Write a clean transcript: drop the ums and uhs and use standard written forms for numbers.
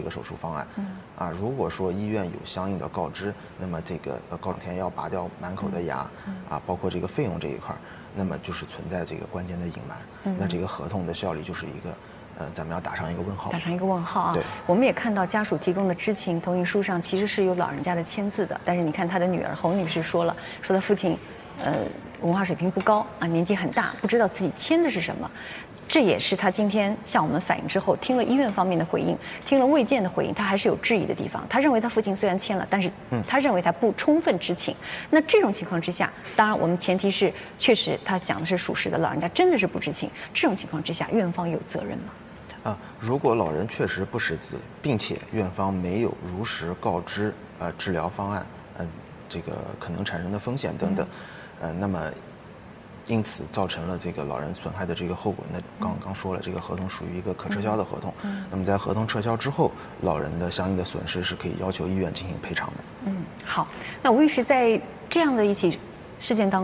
个手术方案。如果说医院有相应的告知，那么这个高2天要拔掉满口的牙，包括这个费用这一块，那么就是存在这个关键的隐瞒。那这个合同的效力就是一个。咱们要打上一个问号。 打上一个问号啊！ 对， 我们也看到家属提供的知情同意书上其实是有老人家的签字的，但是你看他的女儿侯女士说了，说他父亲，文化水平不高啊，年纪很大，不知道自己签的是什么。这也是他今天向我们反映之后，听了医院方面的回应，听了卫健的回应，他还是有质疑的地方。他认为他父亲虽然签了，但是他认为他不充分知情。那这种情况之下，当然我们前提是确实他讲的是属实的，老人家真的是不知情。这种情况之下，院方有责任吗？ 如果老人确实不识字，并且院方没有如实告知治疗方案，这个可能产生的风险等等，那么因此造成了这个老人损害的这个后果，那刚说了，这个合同属于一个可撤销的合同。那么在合同撤销之后，老人的相应的损失是可以要求医院进行赔偿的。 好，那吴律师在这样的一起事件当中。